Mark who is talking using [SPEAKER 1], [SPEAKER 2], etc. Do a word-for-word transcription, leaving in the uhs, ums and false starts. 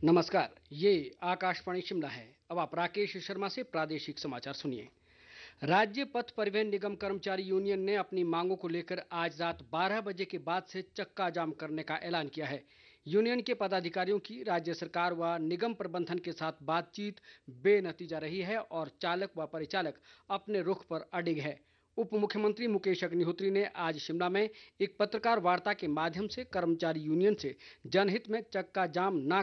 [SPEAKER 1] नमस्कार, ये आकाशवाणी शिमला है। अब आप राकेश शर्मा से प्रादेशिक समाचार सुनिए। राज्य पथ परिवहन निगम कर्मचारी यूनियन ने अपनी मांगों को लेकर आज रात बारह बजे के बाद से चक्का जाम करने का ऐलान किया है। यूनियन के पदाधिकारियों की राज्य सरकार व निगम प्रबंधन के साथ बातचीत बेनतीजा रही है और चालक व परिचालक अपने रुख पर अडिग है। उप मुख्यमंत्री मुकेश अग्निहोत्री ने आज शिमला में एक पत्रकार वार्ता के माध्यम से कर्मचारी यूनियन से जनहित में चक्का जाम न